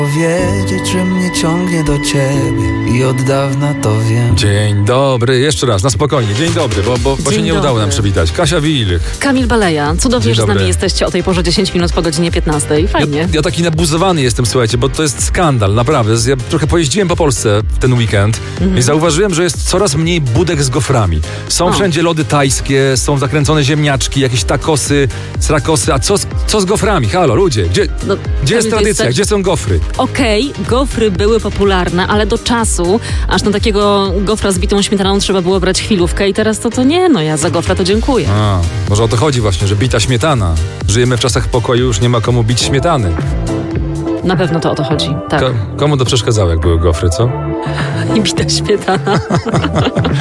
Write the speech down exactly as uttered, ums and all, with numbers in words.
Wiedzieć, że mnie ciągnie do ciebie i od dawna to wiem. Dzień dobry, jeszcze raz, na spokojnie. Dzień dobry, bo, bo, bo się nie dobry. udało nam przywitać. Kasia Wilk. Kamil Baleja, cudownie, Dzień że z nami dobry. jesteście o tej porze dziesięć minut po godzinie piętnastej. Fajnie. Ja, ja taki nabuzowany jestem, słuchajcie, bo to jest skandal, naprawdę. Ja trochę pojeździłem po Polsce w ten weekend Mhm. i zauważyłem, że jest coraz mniej budek z goframi. Są O. wszędzie lody tajskie, są zakręcone ziemniaczki, jakieś takosy, srakosy. A co z, co z goframi? Halo, ludzie, gdzie, No, gdzie jest Kamil, to tradycja? tak- Gdzie są gofry? Okej, gofry były popularne, ale do czasu, aż na takiego gofra z bitą śmietaną trzeba było brać chwilówkę i teraz to to nie, no ja za gofra to dziękuję. A, może o to chodzi właśnie, że bita śmietana. Żyjemy w czasach pokoju, już nie ma komu bić śmietany. Na pewno to o to chodzi, tak. Ko- komu to przeszkadzało, jak były gofry, co? I bita śmietana.